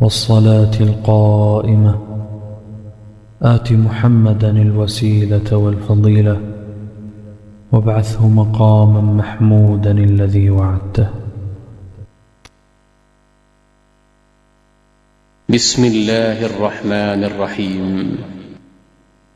والصلاة القائمة آت محمدا الوسيلة والفضيلة وابعثه مقاما محمودا الذي وعدته. بسم الله الرحمن الرحيم.